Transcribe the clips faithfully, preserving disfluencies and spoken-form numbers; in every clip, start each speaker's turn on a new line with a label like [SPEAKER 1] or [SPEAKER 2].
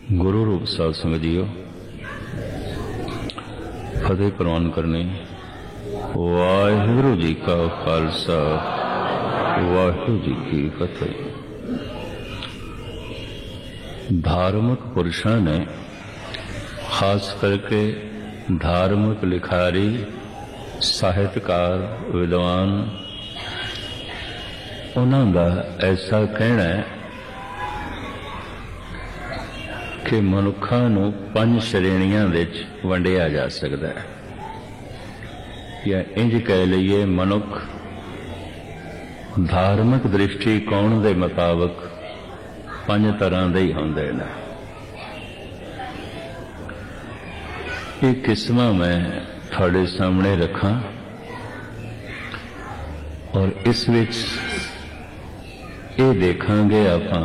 [SPEAKER 1] गुरु रूप साध संगत जीओ, फतेह प्रवान करनी। वाहिगुरु जी का खालसा, वाहिगुरु जी की फतेह। धार्मिक पुरुषों ने खास करके धार्मिक लिखारी, साहित्यकार, विद्वान, उन्हों का ऐसा कहना है कि मनुखा नूं पंज श्रेणियां विच वंडिया जा सकता है, या इंज कह लीए मनुख धार्मिक दृष्टिकोण के मुताबिक पंज तरह के ही होंदे ने। ये किस्मां मैं थोड़े सामने रखा और इस विच ये देखांगे आपां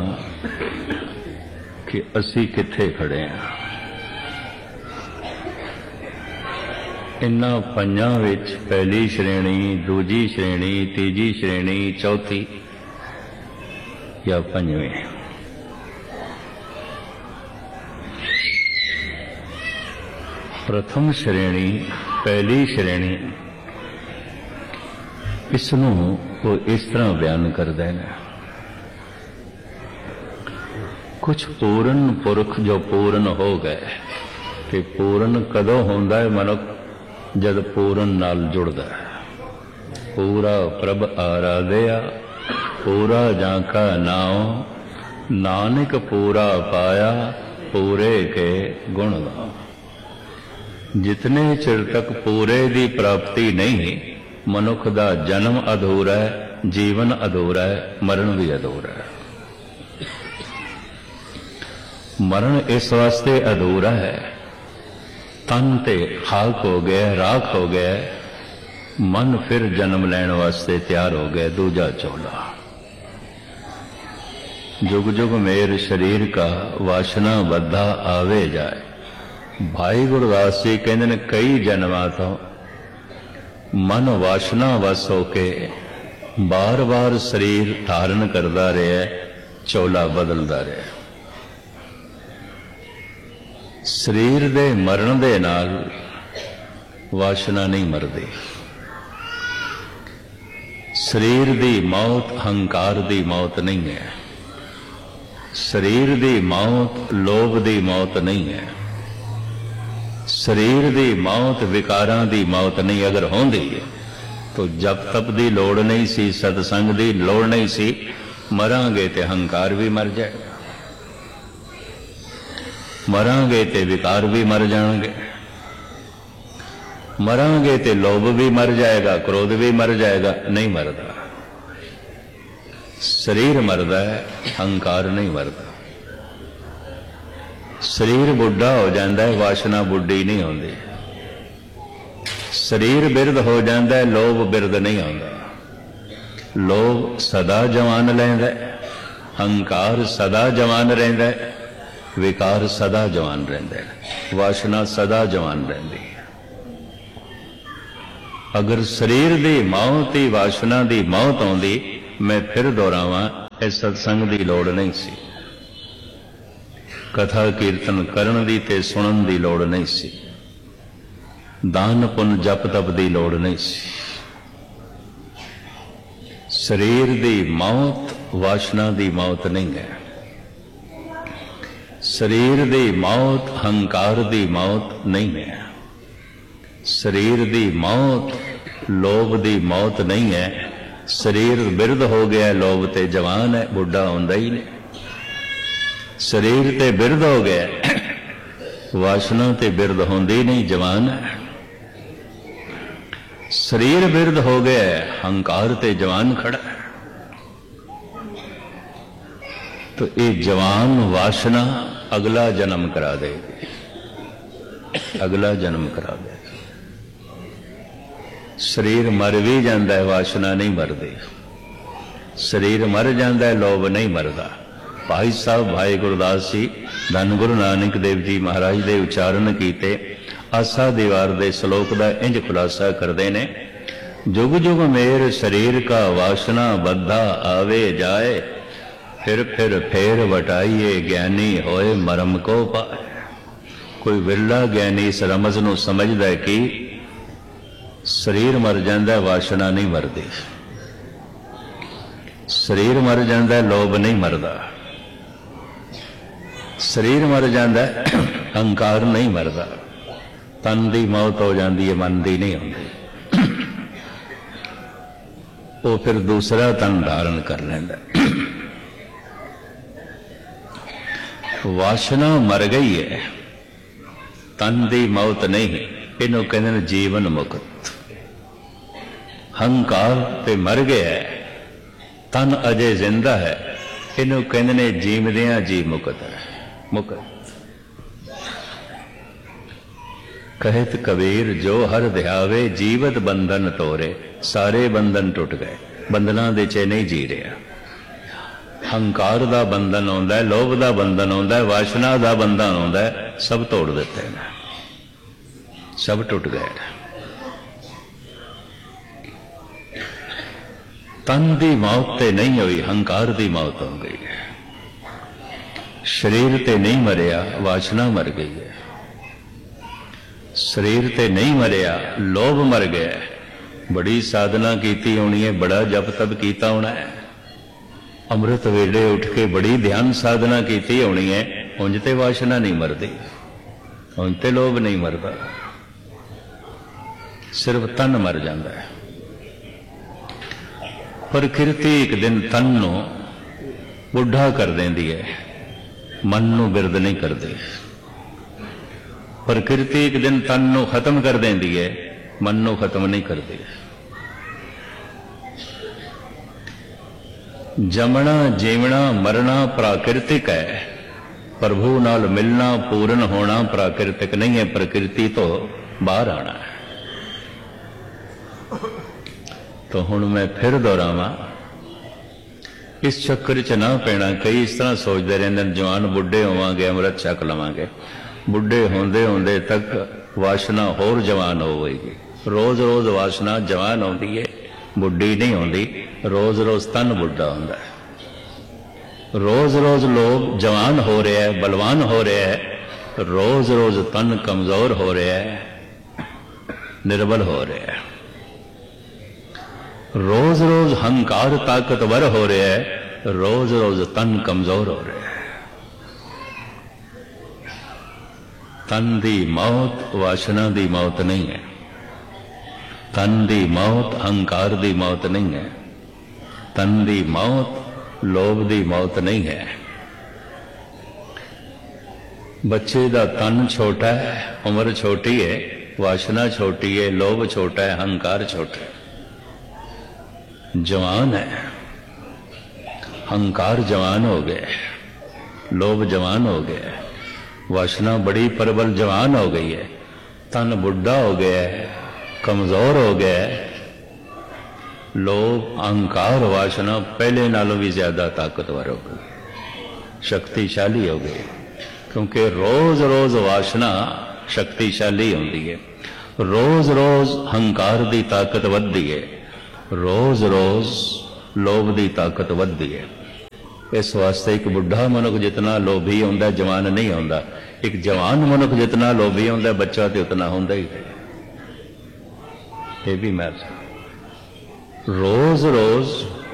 [SPEAKER 1] कि असी कित्थे खड़े हैं। इन्हां पंजां विच पहली श्रेणी, दूजी श्रेणी, तीजी श्रेणी, चौथी या पंजवीं। प्रथम श्रेणी, पहली श्रेणी, इसनूं वो इस तरह बयान करते हैं। कुछ पूर्ण पुरख जो पूर्ण हो गए, कि पूर्ण कदों होंदा है मनुख, जद पूर्ण नाल जुड़दा है। पूरा प्रभ आराधया, पूरा जाका नाम, नानक पूरा पाया, पूरे के गुण गाओ। जितने चिर तक पूरे दी प्राप्ति नहीं, मनुख दा जन्म अधूरा है, जीवन अधूरा है, मरण भी अधूरा है। मरण इस वास्ते अधूरा है, तन ते खाक हो गया, राख हो गया, मन फिर जन्म लैण वास्ते तैयार हो गया, दूजा चौला। जुग जुग मेर शरीर का वासना बद्धा आवे जाए। भाई गुरदास जी कहते ने कई जन्मां तो मन वासना वस होके बार बार शरीर धारण करता रहा, चौला बदलता रहा। शरीर दे मरण दे नाल वासना नहीं मरदी। शरीर दी मौत हंकार दी मौत नहीं है। शरीर दी मौत लोभ दी मौत नहीं है। शरीर दी मौत विकारां दी मौत नहीं। अगर होंदी है तो जप तप दी लोड़ नहीं सी, सतसंग दी लोड़ नहीं सी। मरांगे ते हंकार भी मर जाएगा, मरांगे ते विकार भी मर जाएंगे, मरांगे ते लोभ भी मर जाएगा, क्रोध भी मर जाएगा। नहीं मरदा, शरीर मरदा है, हंकार नहीं मरदा। शरीर बुढ़ा हो जाता है, वासना बुढ़ी नहीं होती। शरीर बिरध हो जाता है, लोभ बिरध नहीं आता। लोभ सदा जवान लैंदा है, हंकार सदा जवान रहिंदा है, विकार सदा जवान रहिंदे ने, वासना सदा जवान रहिंदी है। अगर शरीर दी मौत ही वासना दी मौत आउंदी, मैं फिर दोहरावां, इस सत्संग दी लोड़ नहीं सी। कथा कीर्तन करन दी ते सुनन दी लोड़ नहीं सी। दान पुन जप तप दी लोड़ नहीं सी। शरीर दी मौत वासना दी मौत नहीं है। शरीर दी मौत हंकार दी मौत नहीं है। शरीर दी मौत लोभ दी मौत नहीं है। शरीर बिरध हो गया, लोभ ते जवान है, बुढ़ा होंदा ही नहीं। शरीर ते बिरध हो गया, वासना ते बिरध होंदी नहीं, जवान है। शरीर बिरध हो गया, हंकार ते जवान खड़ा है। तो ये जवान वासना अगला जन्म करा देगी, अगला जन्म करा देगी। शरीर मर भी जाता है, वासना नहीं मरदी। शरीर मर जाता है, लोभ नहीं मरदा। भाई साहब भाई गुरदास जी धन गुरु नानक देव जी महाराज दे उच्चारण कीते आसा दीवार दे श्लोक का इंज खुलासा करते ने। जुग जुग मेर शरीर का वासना बद्धा आवे जाए, फिर फिर फेर वटाइए ज्ञानी होए मरम को पाए। कोई विरला ज्ञानी इस रमज नूं समझदा है कि शरीर मर जांदा, वासना नहीं मरदी। शरीर मर जांदा, लोभ नहीं मरदा। शरीर मर जांदा, अहंकार नहीं मरदा। तन दी मौत हो जाती है, मन दी नहीं होती। वो फिर दूसरा तन धारण कर लेंदा। वासना मर गई है, तन दी मौत नहीं। इनू कहते हैं जीवन मुक्त। हंकार ते मर गया है, तन अजे जिंदा है। इनू कहते हैं जीवदियां जी मुक्त है। मुक्त कहत कबीर जो हर ध्यावे जीवत बंधन तोरे। सारे बंधन टुट गए, बंधना दे च नहीं जी रहा। हंकार दा बंधन आउंदा है, लोभ दा बंधन आउंदा है, वासना दा बंधन आउंदा है, सब तोड़ दिते हैं, सब टुट गए। तन दी मौत ते नहीं हुई, हंकार दी मौत हो गई है। शरीर ते नहीं मरिया, वासना मर गई है। शरीर ते नहीं मरिया, लोभ मर गया। बड़ी साधना कीती होनी है, बड़ा जप तप कीता होना है, अमृत वेले उठ के बड़ी ध्यान साधना कीती होनी है। उंज ते वासना नहीं मरदी, उंज ते लोभ नहीं मरदा, सिर्फ तन मर जाता है। प्रकृति एक दिन तन नू बुढ़ा कर देंदी है, मन नू बिरद नहीं करती। प्रकृति एक दिन तन नू खत्म कर देंदी है, मन नू खत्म नहीं करती। जमना जीवना मरना प्राकृतिक है, प्रभु नाल मिलना पूर्ण होना प्राकृतिक नहीं है। प्रकृति तो बाहर आना है। तो हुण मैं फिर दोहरावां, इस चक्कर च ना पैना। कई इस तरह सोचते रहते, जवान बुढ़े होवांगे, अमृत छक लवांगे। बुढ़े होंदे होंदे तक वासना होर जवान होवेगी। रोज रोज वासना जवान होती है, बुढ़ी नहीं होती। रोज रोज तन बुढ़ा होता है। रोज रोज लोग जवान हो रहे हैं, बलवान हो रहे हैं। रोज रोज तन कमजोर हो रहे हैं, निर्बल हो रहे हैं। रोज रोज हंकार ताकतवर हो रहे हैं, रोज रोज तन कमजोर हो रहे हैं। तन दी मौत वासना दी मौत नहीं है। तन दी मौत अहंकार दी मौत नहीं है। तन दी मौत लोभ दी मौत नहीं है। बच्चे का तन छोटा है, उम्र छोटी है, वासना छोटी है, लोभ छोटा है, अहंकार छोटा है। जवान है, अहंकार जवान हो गए, लोभ जवान हो गया, वासना बड़ी प्रबल जवान हो गई है। तन बुढ़ा हो गया है, कमजोर हो गया है। लोभ अहंकार वासना पहले नालों भी ज्यादा ताकतवर हो गई, शक्तिशाली हो गई। क्योंकि रोज रोज वासना शक्तिशाली होती है, रोज रोज अहंकार की ताकत बढ़ती है, रोज रोज लोभ की ताकत बढ़ती है। इस वास्ते एक बुढ़ा मनुख जितना लोभी होंदा जवान नहीं होंदा। एक जवान मनुख जितना लोभी होंदा बच्चा तो उतना होंदा ही है। ये भी मैं रोज रोज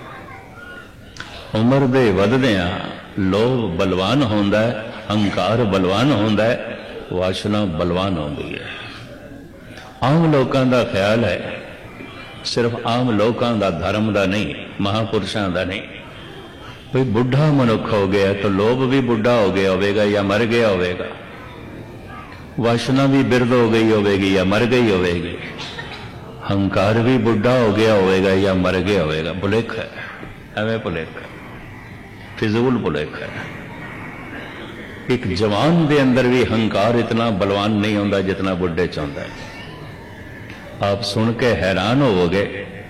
[SPEAKER 1] उम्र दे वधदियां लोभ बलवान होंदा है, अहंकार बलवान होंदा है, वासना बलवान होंदी है। आम लोगों का ख्याल है, सिर्फ आम लोगों का, धर्म का नहीं, महापुरुषों का नहीं, भाई बुढ़ा मनुख हो गया तो लोभ भी बुढ़ा हो गया होगा या मर गया होगा, वासना भी बिरद हो गई होगी या मर गई होगी, अहंकार भी बुढ़ा हो गया होगा या मर गया होगा। भुलेख है, एवं भुलेख है, फिजूल भुलेख है। एक जवान के अंदर भी अहंकार इतना बलवान नहीं होता जितना बुढ़े च होता है। आप सुन के हैरान होवोगे,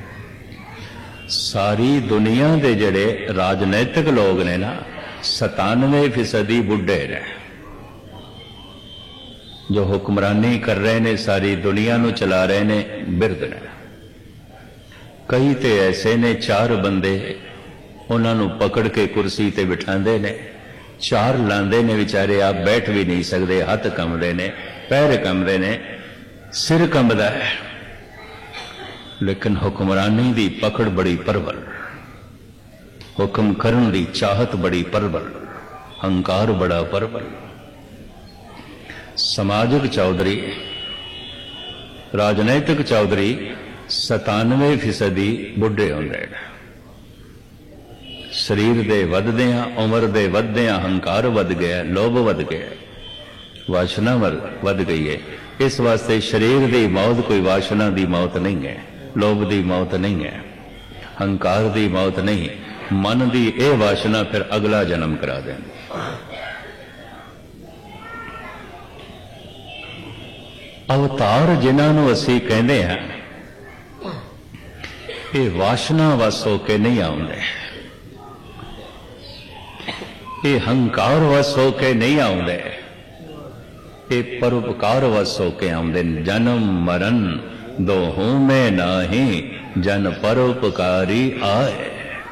[SPEAKER 1] सारी दुनिया के जड़े राजनैतिक लोग ने ना सतानवे फीसदी बुढ़े ने, जो हुक्मरानी कर रहे ने, सारी दुनिया नू चला रहे ने, बिरद ने। कई तो ऐसे ने चार बंदे उन्होंने पकड़ के कुर्सी ते बिठाते ने, चार लाते ने, बेचारे आप बैठ भी नहीं सकते, हथ कंबदे ने, पैर कंबदे ने, सिर कंबदा है। लेकिन हुक्मरानी दी पकड़ बड़ी प्रबल, हुक्म करन दी चाहत बड़ी प्रबल, हंकार बड़ा प्रबल। समाजिक चौधरी, राजनैतिक चौधरी सतानवे फीसदी बुढ़े होंदे। शरीर दे वधदियां, उम्र दे वधदियां हंकार वध गया, लोभ वध गया, वासना वध गई है। इस वास्ते शरीर दी मौत कोई वासना दी मौत नहीं है, लोभ दी मौत नहीं है, हंकार दी मौत नहीं। मन दी ए वासना फिर अगला जन्म करा देंदी। अवतार जिन्होंने असी कहते हैं, ये वासना वस होके नहीं आउंदे, ये हंकार वस होके नहीं आउंदे, ये परोपकार वस होके आउंदे। जन्म मरण दोहों में नाही, जन परोपकारी आए।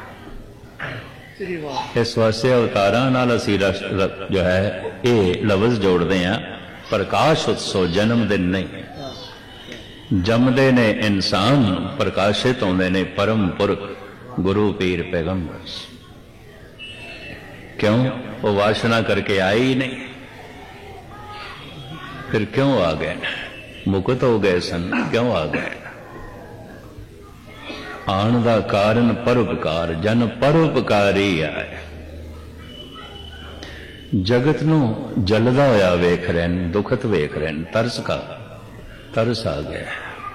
[SPEAKER 1] इस वास्ते अवतारां नाल असी जो है ये लफ्ज जोड़ते हैं, प्रकाश उत्सव जन्म दिन नहीं। जमदे ने इंसान, प्रकाशित होंदे ने परम पुरख गुरु पीर पैगंबर। क्यों? वो वासना करके आए ही नहीं, फिर क्यों आ गए? मुक्त हो गए सन, क्यों आ गए? आन दा कारण परोपकार, जन परोपकारी आए। जगत नू जलदा होया वेख रहे हैं, दुखत वेख रहे हैं, तरस का तरस आ गया।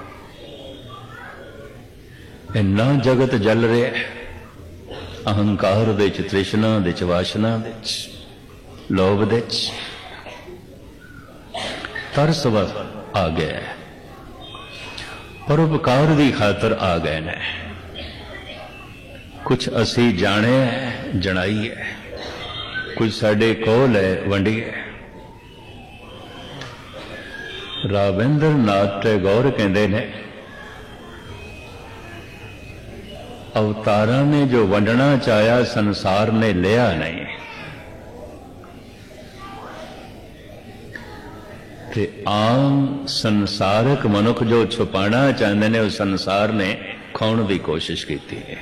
[SPEAKER 1] इन्ना जगत जल रहा है, अहंकार दे च, तृष्णा दे च, वासना दे च, लोभ दे च, तरस वक्त आ गया। परोपकार दी खातर आ गए ने। कुछ असी जाने है, जनाई है, कुछ साडे कोल है, वंडिए। राविंद्र नाथ टैगोर कहते ने, अवतारा ने जो वंडना चाया, संसार ने लिया नहीं। ते आम संसारक मनुख जो छुपाना चाहते ने, उस संसार ने खाने की कोशिश की है।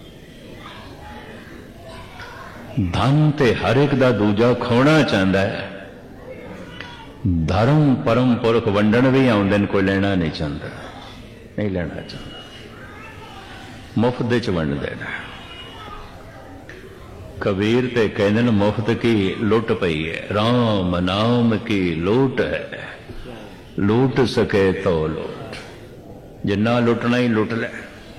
[SPEAKER 1] धन ते हर एक दा दूजा खोना चाहता है। धर्म परम पुरख वंडन भी आउंदे ने, कोई लेना नहीं चाहता, नहीं लेना चाहता, मुफ्त च वंड देना। कबीर ते कहते हैं, मुफ्त की लुट पई है, राम नाम की लूट है, लूट सके तो लूट। जिन्ना लुटना ही लुट ले।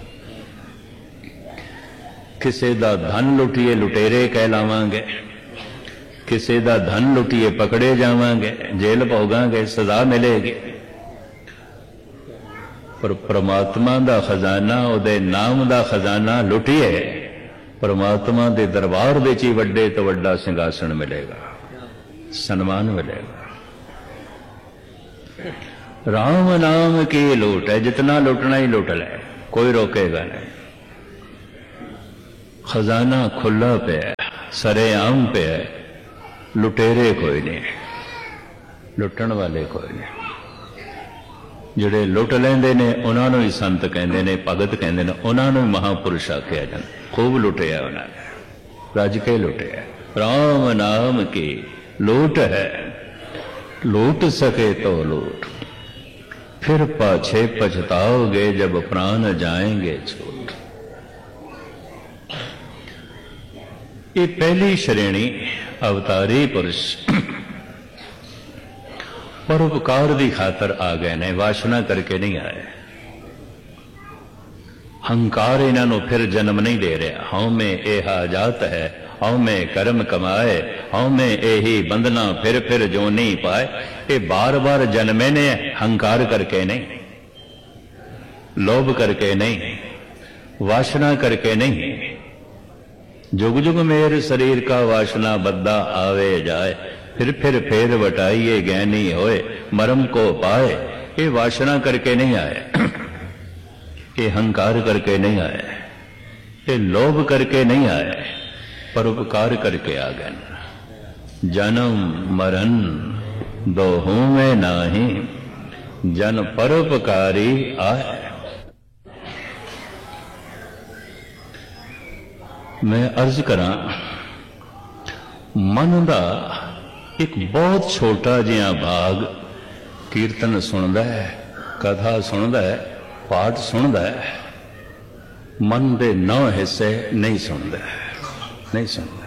[SPEAKER 1] किसी दा धन लुटिए लुटेरे कहलावांगे, किसी दा धन लुटिए पकड़े जावांगे, जेल भोगांगे, सजा मिलेगी। पर परमात्मा दा खजाना, उहदे नाम दा खजाना लुटिए, परमात्मा दे दरबार दे च वड्डे तो वड्डा सिंहासन मिलेगा, सन्मान मिलेगा। राम नाम की लूट है, जितना लुटना ही लुट ले, कोई रोकेगा नहीं। खजाना खुला पे है, सरेआम पे है, लुटेरे कोई नहीं, लुटन वाले कोई नहीं। जिहड़े लुट लेंदे ने उन्होंने ही संत कहते ने, भगत कहते ने, उन्होंने महापुरुष आख्या जाता। खूब लुटिया उन्होंने, रज के लुटिया। राम नाम की लूट है, लूट सके तो लूट, फिर पाछे पछताओगे जब प्राण जाएंगे छूट। ये पहली श्रेणी अवतारी पुरुष परोपकार की खातर आ गए ने, वासना करके नहीं आए। हंकार इन्हों फिर जन्म नहीं दे रहा। हौ में एहा जात है, हौ में कर्म कमाए, हौ में यही बंधना फिर फिर जो नहीं पाए। ये बार बार जन्मे ने, हंकार करके नहीं, लोभ करके नहीं, वासना करके नहीं। जुग जुग मेर शरीर का वासना बद्दा आवे जाए, फिर फिर फेर वटाइए ज्ञानी होए, मरम को पाए। ये वासना करके नहीं आए, ये हंकार करके नहीं आए, ये लोभ करके नहीं आए, परोपकार करके आ गए। जन्म मरण दोहों में नाही, जन परोपकारी आए। मैं अर्ज करा, मन का एक बहुत छोटा जिहा भाग कीर्तन सुनता है, कथा सुनता है, पाठ सुनता है, मन के नौ हिस्से नहीं सुनता, नहीं सुनता।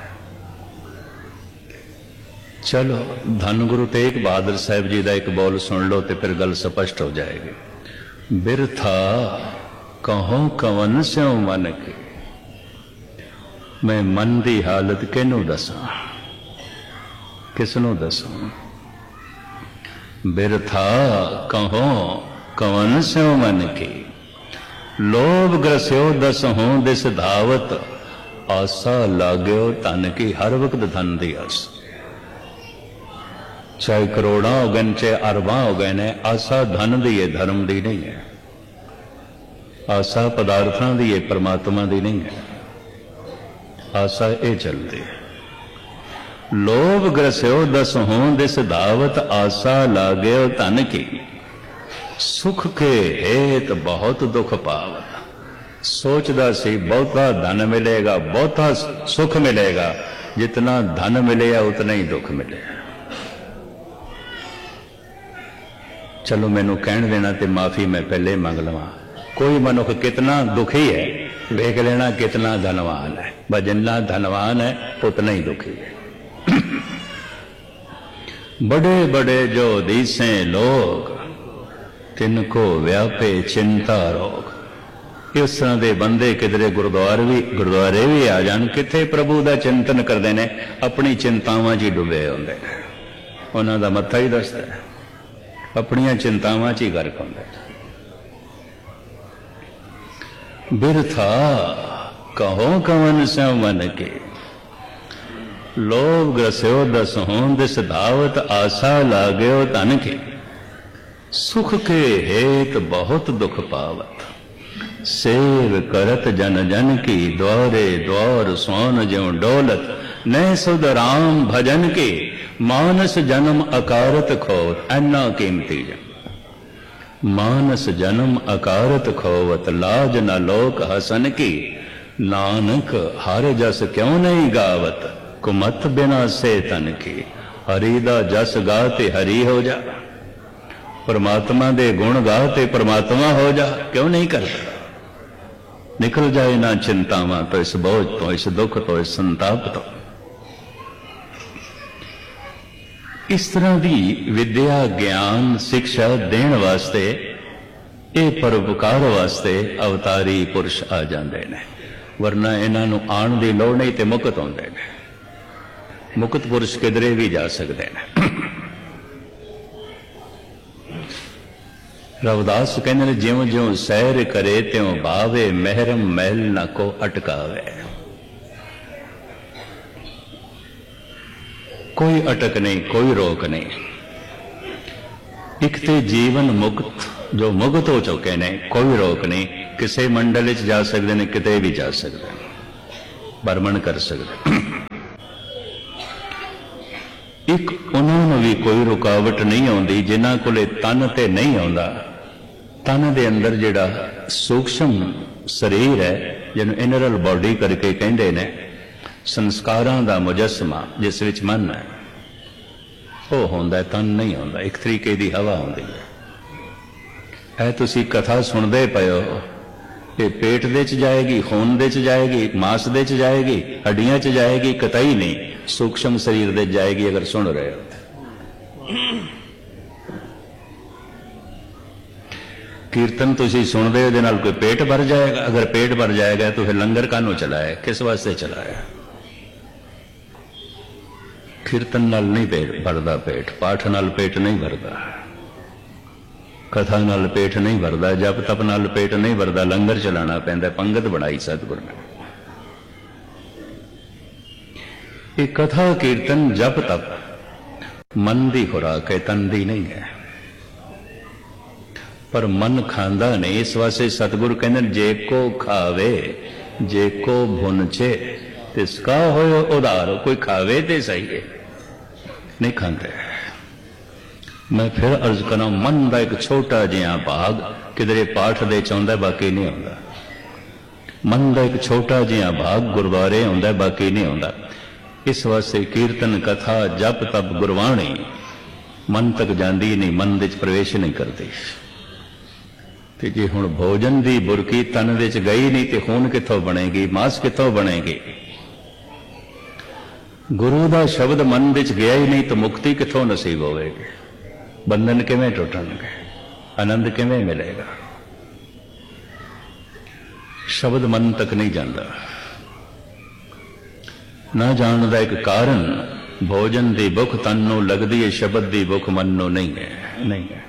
[SPEAKER 1] चलो धन गुरु तेग बहादुर साहब जी का एक बोल सुन लो तो फिर गल स्पष्ट हो जाएगी। बिरथा कहो कवन स्यों मन के, मैं मन की हालत किनू दसा, किसनों दसा। बिरथा कहो कवन स्यों मन की, लोभ ग्रस्यो दस हों दिस धावत, आसा लाग्यो धन की, हर वक्त धन की आस। चाहे करोड़ा हो गए चाहे अरबा हो गए ने, आसा धन दी है, धर्म दी नहीं है। आसा पदार्थों दी है, परमात्मा दी नहीं है। आसा ये चलती है। लोभ ग्रस्यो दस हों दिस धावत, आसा लाग्यो धन की, सुख के हेत बहुत दुख पावत। सोचदा सी बहुता धन मिलेगा, बहुता सुख मिलेगा, जितना धन मिलेगा उतना ही दुख मिलेगा। चलो मैनू कहन देना ते माफी मैं पहले मंग लवा। कोई मनुख कितना दुखी है वेख लेना कितना धनवान है, बस जितना धनवान है उतना ही दुखी है। बड़े बड़े जो दीसे लोग, तिनको व्यापे चिंता रोग। इस तरह के बंदे किधरे गुरुद्वारे भी गुरुद्वारे भी आ जान, किथे प्रभु का चिंतन करते हैं, अपनी चिंतावां च डुबे होंदे, उन्हां दा मत्था ही दसदा है, अपनियां चिंतावां च ही गर्क होंदे। बिरथा कहो कवन स्यों मन के, लोभ ग्रस्यो दस हों दिस धावत, आसा लाग्यो धन के, सुख के हेत बहुत दुख पावत। सेव करत जन जन की, द्वारे द्वार सोन ज्यों डोलत, नह सुध राम भजन के, मानस जन्म अकारत खोवत। ऐना कीमती जन मानस जन्म अकारत खोवत, लाज न लोक हसन की, नानक हर जस क्यों नहीं गावत, कुमत बिना से तन की। हरि दा जस गाते हरि हो जा, परमात्मा दे गुण गाते परमात्मा हो जा, क्यों नहीं करता। निकल जाए ना चिंतावां तो, इस बोझ तो, इस दुख तो, इस संताप तो। इस तरह की विद्या ज्ञान शिक्षा देने वास्ते, ये परोपकार वास्ते अवतारी पुरुष आ जाते हैं, वरना इन्हां नूं आण दी लोड़ नहीं ते मुक्त होंदे ने। मुक्त पुरुष किधरे भी जा सकते हैं। रविदास कहते ज्यों ज्यों सैर करे त्यों भावे, महरम महल न को अटकावे। कोई अटक नहीं, कोई रोक नहीं। एक ते जीवन मुक्त जो मुक्त हो चुके ने, कोई रोक नहीं, किसी मंडल च जा सकते हैं, किते भी जा सकते हैं, भ्रमण कर सकते। एक उन्होंने भी कोई रुकावट नहीं आती जिन्हां कोले तन ते नहीं आता। तन दे अंदर जिहड़ा सूक्ष्म शरीर है, जिन्हों इनरल बॉडी करके कहते हैं, संस्कारां दा मुजस्मा जिस विच मन है, वो होंदा है, तन नहीं होंदा। एक तरीके की हवा होंदी है। ऐ तुसी कथा सुनदे पए हो, ये पेट दे च जाएगी, खून दे च जाएगी, मांस दे च जाएगी, हड्डियां च जाएगी, कतई नहीं सूक्ष्म शरीर दे जाएगी। अगर सुन रहे हो कीर्तन तुसी सुनदे हो, दे नाल कोई पेट भर जाएगा। अगर पेट भर जाएगा तो फिर लंगर कानू चलाया, किस वास्ते चलाया। कीर्तन नाल नहीं पेट भरदा, पेट पाठ नाल पेट नहीं भरदा, कथा नाल पेट नहीं भरदा, जप तप नाल पेट नहीं भरदा, लंगर चलाना पैंदा। पंगत बनाई सतगुर ने। ये कथा कीर्तन जप तप मन की खुराक है, तन दी नहीं है। पर मन खांदा नहीं, इस वास्ते सतगुरु कहते जे को खावे जे को भुनचे तिसका होयो उधार। कोई खावे ते सही है, नहीं खाते। मैं फिर अर्ज करा, मन का एक छोटा जिहा भाग किधरे पाठ दे चाहता बाकी नहीं आता। मन का एक छोटा जिहा भाग गुरुद्वारे आंदा बाकी नहीं आता। इस वास्ते कीर्तन कथा जप तप गुरबाणी मन तक जाती नहीं, मन विच प्रवेश नहीं करती। ते जे हुण भोजन की बुरकी तन विच गई नहीं तो खून कित्थों बनेगी, मांस कित्थों बनेगी। गुरु का शब्द मन विच गया ही नहीं तो मुक्ति कित्थों नसीब होवेगी, बंधन किवें टुटणगे, आनंद किवें मिलेगा। शब्द मन तक नहीं जाता। ना जान का एक कारण भोजन की भुख तन नूं लगदी है, शब्द की भुख मन नूं नहीं है। नहीं है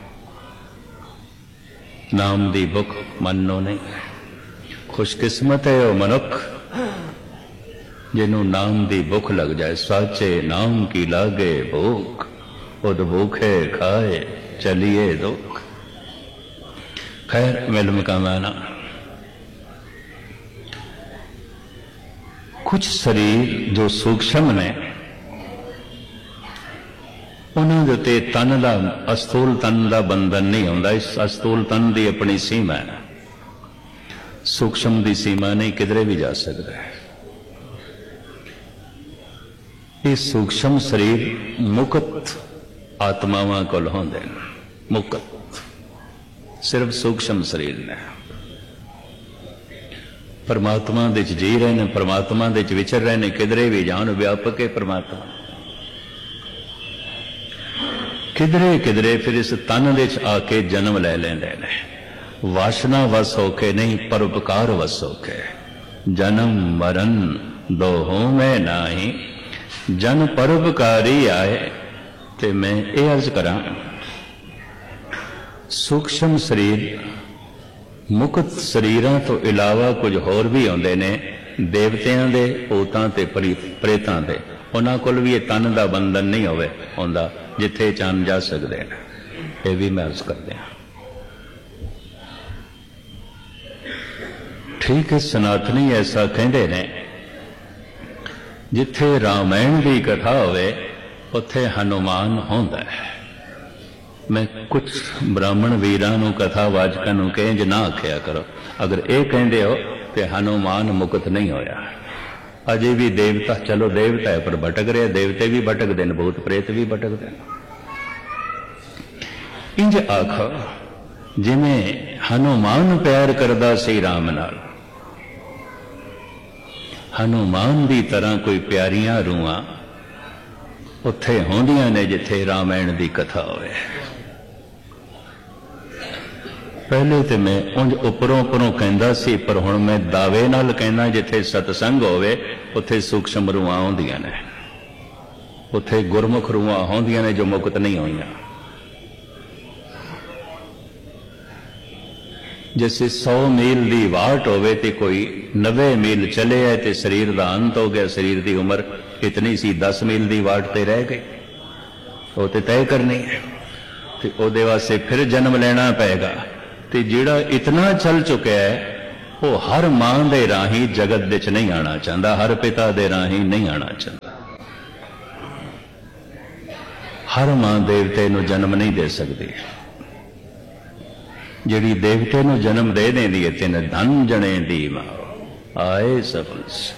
[SPEAKER 1] नाम की भुख मन नूं नहीं है। खुशकिस्मत है वह मनुख जिन्हों नाम की भुख लग जाए। साचे नाम की लागे भूख, उद भूखे खाए चलिए दुख। खैर मिल मकाना कुछ शरीर जो सूक्ष्म ने उन्होंने उत्ते तन का अस्थूल तन का बंधन नहीं आता। इस अस्थूल तन की अपनी सीमा है, सूक्ष्म की सीमा नहीं, किधरे भी जा सकता है। ये सूक्ष्म शरीर मुक्त आत्मावां कोल होंदे ने, मुक्त सिर्फ सूक्ष्म शरीर ने। परमात्मा दे जी रहे ने, परमात्मा दे विचर रहे ने, किधरे भी जान व्यापक है परमात्मा। किधरे किधरे फिर इस तन दे आके जन्म ले लेंदे ने। वासना वस होके नहीं, परोपकार वस होके। जन्म मरण दोहों में नाही, जन परोपकारी आए। ते मैं ये अर्ज करा, सूक्ष्म शरीर मुक्त शरीरां तो इलावा कुछ होर भी आउंदे ने, देवतियां दे, भूतां ते प्रेतां दे। उन्हां कोल भी ये तन का बंधन नहीं होवे हुंदा, जिथे चान जा सकदे ने। ये भी मैं अर्ज करदे हां। ठीक है, सनातनी ऐसा कहंदे ने, जिथे रामायण की कथा होवे उत्थे हनुमान होंदा है। मैं कुछ ब्राह्मण वीरां नूं कथा वाचकां नूं कहें जे ना आखिया करो। अगर ये कहंदे हो तो हनुमान मुक्त नहीं होया। अजे भी देवता, चलो देवता है पर भटक रहे, देवते भी भटकते हैं, भूत प्रेत भी भटकते हैं। इंज आखो जिमें हनुमान प्यार करदा सी राम नाल, हनुमान की तरह कोई प्यारियां रूहां उत्थे होंदियां ने जिथे रामायण की कथा होवे। पहले तो मैं उंज उपरों उपरों कहंदा सी, पर हुण मैं दावे नाल कहना जिथे सतसंग होवे उत्थे सूक्ष्म रूहां होंदियां ने, उत्थे गुरमुख रूहां होंदियां ने जो मुक्त नहीं होईयां। जैसे सौ मील की वाट होवे ते कोई नब्बे मील चले है तो शरीर का अंत हो गया, शरीर की उम्र इतनी सी, दस मील की वाट ते रह गई, वो तो तय करनी है। तो उहदे वास्ते फिर जन्म लेना पेगा। तो जिहड़ा इतना चल चुका है वो हर मां दे राही जगत विच नहीं आना चाहता, हर पिता दे राही नहीं आना चाहता। हर मां देवते नूं जन्म नहीं दे सकती। जिहड़ी देवते नूं जन्म दे देंदी है, तिन धन जने दी मां आए सफल।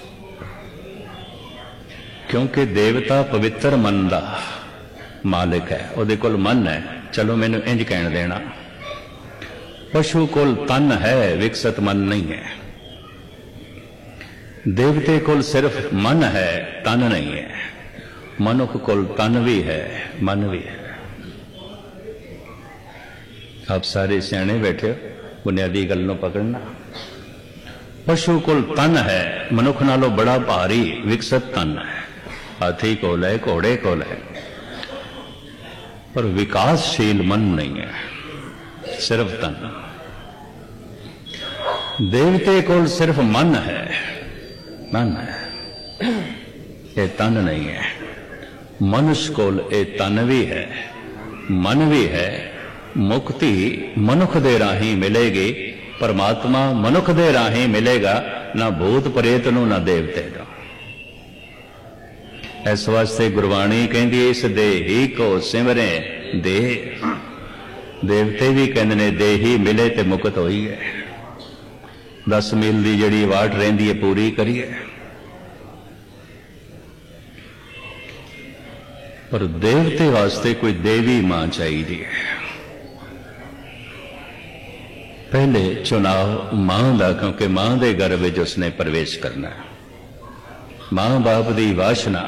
[SPEAKER 1] क्योंकि देवता पवित्र मन का मालिक है, उहदे कोल मन है। चलो मैनूं इंज कहण देना, पशु कोल तन है, विकसित मन नहीं है। देवते कोल सिर्फ मन है, तन नहीं है। मनुख कोल तन भी है, मन भी है। आप सारे सियाणे बैठे हो, बुनियादी गल नूं पकड़ना। पशु कोल तन है, मनुख नालों बड़ा भारी विकसित तन है। हाथी कोल है, घोड़े कोल है, पर विकासशील मन नहीं है, सिर्फ तन। देवते कोल सिर्फ मन है, मन है, ये तन नहीं है। मनुष्य कोल ये तन भी है, मन भी है। मुक्ति मनुख दे राही मिलेगी, परमात्मा मनुख दे राही मिलेगा। ना भूत प्रेत नूं ना देवते नूं। इस वास्ते गुरबाणी कहती इस देही को सिमरे दे। देवते भी कहते ने देही मिले ते मुकत होई है। दस मील की जिहड़ी वाट रहिंदी है पूरी करिए। पर देवते वास्ते कोई देवी मां चाहिए। पहले चुनाव मां का, क्योंकि मां के गर्भ विच उसने प्रवेश करना। मां बाप की वासना,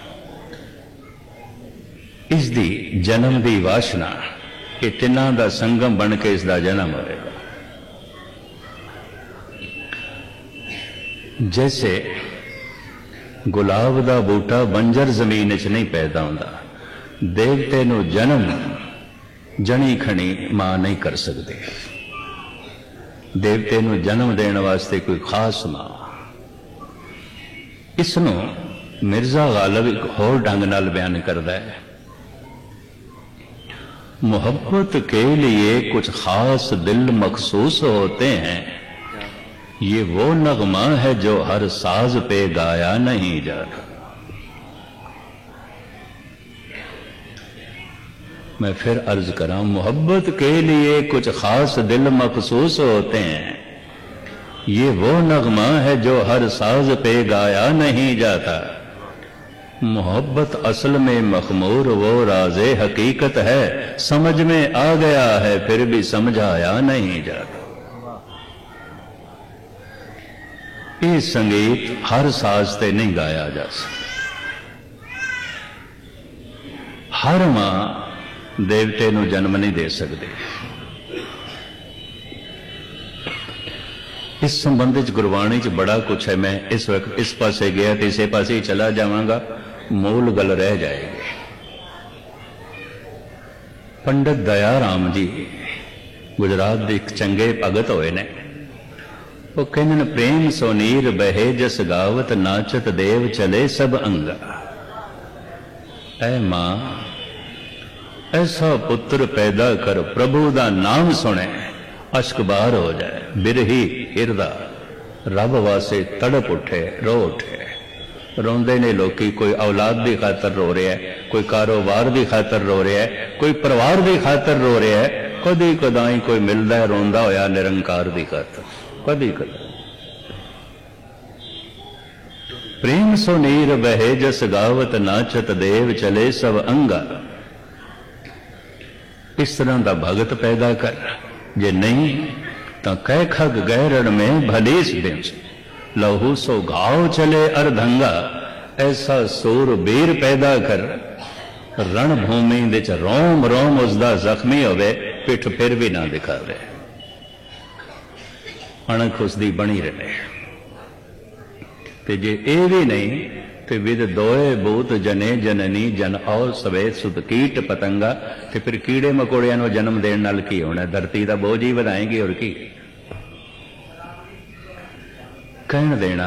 [SPEAKER 1] इसकी जन्म की वासना, ये तिना का संगम बन के इसका जन्म होगा। जैसे गुलाब का बूटा बंजर जमीन च नहीं पैदा होता, देवते नूं जन्म जनी खणी मां नहीं कर सकती। देवते नूं जन्म देने वास्ते कोई खास मां। इसनूं मिर्जा गालिब एक होर ढंग नाल बयान करता है, मोहब्बत के लिए कुछ खास दिल मखसूस होते हैं, ये वो नगमा है जो हर साज पे गाया नहीं जाता। मैं फिर अर्ज करा, मोहब्बत के लिए कुछ खास दिल मखसूस होते हैं, ये वो नगमा है जो हर साज पे गाया नहीं जाता। मोहब्बत असल में मखमूर वो राज़े हकीकत है, समझ में आ गया है फिर भी समझाया नहीं जाता। ये संगीत हर साज से नहीं गाया जा सकता। हर मां देवते नूं जन्म नहीं दे सकती। इस संबंध च गुरबाणी च बड़ा कुछ है। मैं इस वक्त इस पासे गया तो इसे पासे ही चला जावांगा, मूल गल रह जाएगी। पंडित दया राम जी गुजरात के एक चंगे भगत होए ने। वो कहन प्रेम सोनीर बहे जस गावत नाचत देव चले सब अंगा। ऐ मां ऐसा पुत्र पैदा कर प्रभु का नाम सुने अश्क बार हो जाए, बिरही हिरदा रब वासे तड़प उठे रो उठे। रोंदे ने लोकी, कोई औलाद की खातर रो रहा है, कोई कारोबार की खातर रो रहा है, कोई परिवार की खातर रो रहा है, कदी कदाई कोई मिलता है रोंदा होया निरंकार की खातर, कदी कदा। प्रेम सो नीर बहे जस गावत नाचत देव चले सब अंगा। इस तरह का भगत पैदा कर, जे नहीं तो कह खग गैरण में भलीस दिन लहू सो घाव चले अर्धंगा। ऐसा सूर बीर पैदा कर रणभूमि दे च रोम रोम उसका जख्मी होवे, पिठ फिर भी ना दिखावे, अणख उसकी बनी रहे। ते जे ए भी नहीं तो विद दोए भूत जने जननी जन और सवे सुत कीट पतंगा। तो फिर कीड़े मकोड़िया नूं जन्म देने नाल की होना, धरती का बोझ ही बढ़ाएंगे और की कहन देना।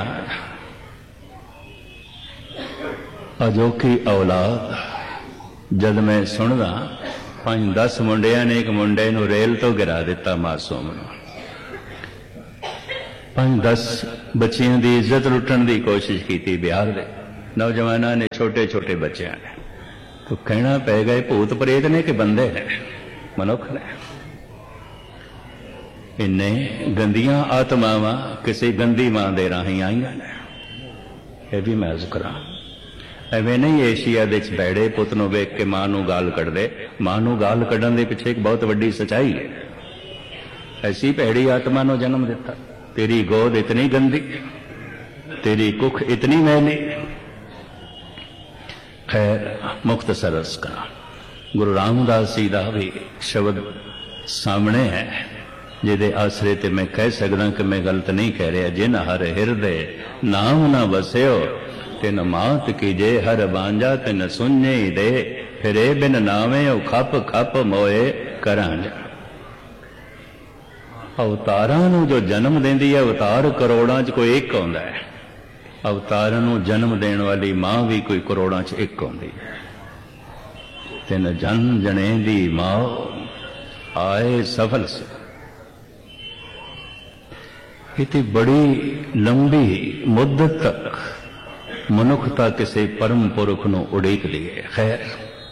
[SPEAKER 1] अजोखी औलाद जद मैं सुनदा, पांच दस मुंडिया ने एक मुंडे नूं रेल तो गिरा दिता मासूम नूं। पांच दस बच्चियों की इज्जत लुटन की कोशिश की बिहार दे नौजवानों ने, छोटे छोटे बच्चों ने। तो कहना पै गए भूत प्रेत ने कि बंदे ने, मनुख ने। इन्ने गंदियां आत्मावां किसी गंदी मां दे राही आईयां ने। यह भी मैं अर्ज करा, एवें नहीं एशिया दे भैड़े पुत नूं वेख के मां नूं गाल कढ़दे। मां नूं गाल कढ़न दे पिछे एक बहुत वड्डी सच्चाई है। ऐसी भैड़ी आत्मा नूं जन्म दिता। तेरी गोद इतनी गंदी, तेरी कुख इतनी मैली। खैर मुख्तसर अर्ज करा, गुरु रामदास जी का भी शब्द सामने है, जिहदे आसरे ते मैं कह सकदा कि मैं गलत नहीं कह रहा। जिन हर हिरदे नाम ना बस्यो, तिन मात कीजे हर बांझा तिन सुने दे। फिरे बिन नामे ओ खप खप मोए करांजा। अवतारां नूं जो जन्म देंदी है, अवतार करोड़ां च कोई एक आउंदा है। अवतारां नूं जन्म देण वाली मां भी कोई करोड़ां च एक आउंदी है। तिन जन जने दी मां आए सफल से। इतनी बड़ी लंबी मुद्दत तक मनुखता किसी परम पुरख नूं उड़ीकदी है। खैर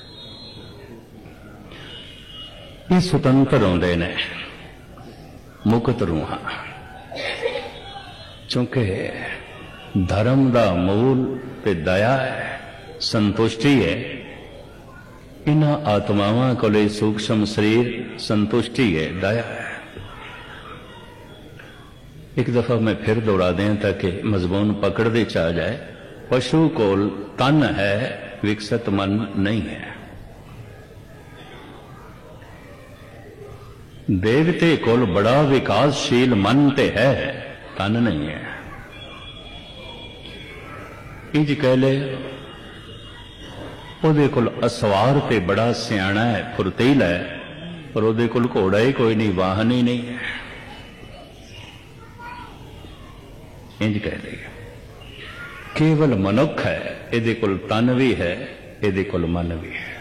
[SPEAKER 1] ये सुतंत्र आउंदे ने मुक्त रूहां, चूंकि धर्म का मूल ते दया है, संतुष्टि है। इन्हां आत्मावां कोले सूक्ष्म शरीर संतुष्टि है, दया है। एक दफा मैं फिर दौड़ा दें ताकि मजमून पकड़ दे च आ जाए। पशु कोल तन है, विकसित मन नहीं है। देवते कोल बड़ा विकासशील मन ते है, तन नहीं है। इंज कह ले ਉਹਦੇ ਕੋਲ ਅਸਵਾਰ ਤੇ ਬੜਾ ਸਿਆਣਾ ਹੈ, ਫੁਰਤੀਲਾ ਹੈ, ਪਰ ਉਹਦੇ ਕੋਲ ਘੋੜਾ ਹੀ ਕੋਈ ਨਹੀਂ, ਵਾਹਨ ਹੀ ਨਹੀਂ ਹੈ। ਇੰਜ ਕਹਿ ਲਈਏ ਕੇਵਲ ਮਨੁੱਖ ਹੈ, ਇਹਦੇ ਕੋਲ ਤਨ ਵੀ ਹੈ, ਇਹਦੇ ਕੋਲ ਮਨ ਵੀ ਹੈ।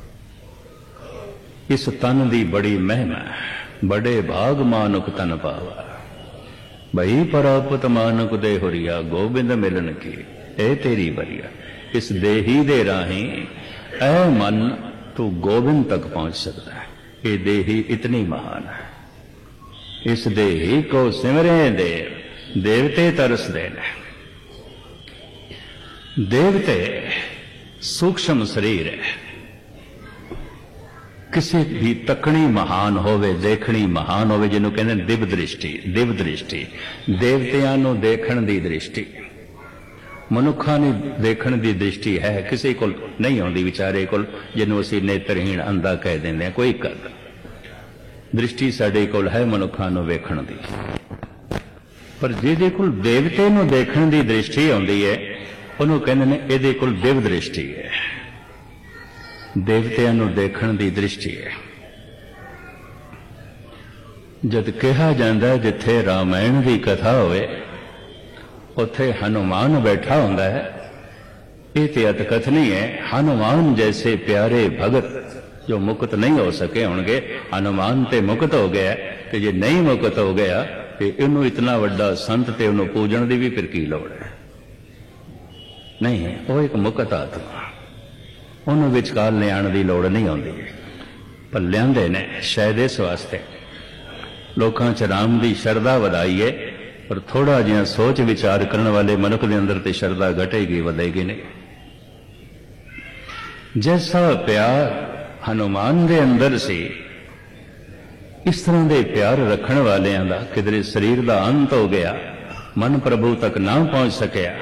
[SPEAKER 1] ਇਸ ਤਨ ਦੀ ਬੜੀ ਮਹਿਮਾ ਹੈ। ਬੜੇ ਭਾਗ ਮਾਨੁਕ ਤਨ ਪਾਵਾ, ਭਈ ਪ੍ਰਾਪਤ ਮਾਨੁਕ ਦੇ ਹੁਰੀਆ, ਗੋਬਿੰਦ ਮਿਲਨ ਕੀ ਇਹ ਤੇਰੀ ਵਰੀਆ। इस देही दे राही ऐ मन तू गोविंद तक पहुंच सकता है। ये देही इतनी महान है। इस देही को सिमरे देव, देवते तरस देने। देवते सूक्ष्म शरीर है। किसी भी तकनी महान होवे, देखनी महान होवे, जिन्हों कहते हैं दिव्य दृष्टि। दिव्य दृष्टि देवतियां नूं देखण दी दृष्टि, मनुखा ने देखण की दृष्टि है, किसी को नहीं आती विचारे को, जिन्हों असी नेत्रहीन अंधा कह देंगे। कोई कर दृष्टि साडे कोल है मनुखा नूं वेखण दी, पर जिहदे कोल देवते नूं देखण की दृष्टि आउंदी है, उहनूं कहंदे ने इहदे कोल दिव्य दृष्टि है। देवतियां नूं देखण की दृष्टि है। जद कहा जांदा जिथे रामायण की कथा होवे उत्थे हनुमान बैठा होंदा है। ये तो अतकथनी है। हनुमान जैसे प्यारे भगत जो मुक्त नहीं हो सके होंगे, हनुमान ते मुक्त हो गया, तो जे नहीं मुक्त हो गया तो इनू इतना वड्डा संत ते उन्हों पूजन की भी फिर की लोड़ है? नहीं, वो एक मुक्त आत्मा, उन्होंने विचकार लियाण की लोड़ नहीं आती, पर लियाते ने शायद इस वास्ते लोगों च राम की शरधा वधाई है। पर थोड़ा जिहा सोच विचार करने वाले मनुख के अंदर तो श्रद्धा घटेगी, बढ़ेगी नहीं। जैसा प्यार हनुमान के अंदर से, इस तरह के प्यार रखने वाले का किधरे शरीर का अंत हो गया, मन प्रभु तक ना पहुंच सकिया,